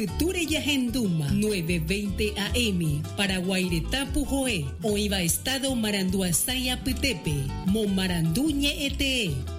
Puture Yahenduma, 9:20 AM, para Guairetá Pujoé, Oiva Estado Maranduasaya Pitepe, Momaranduñe Ete.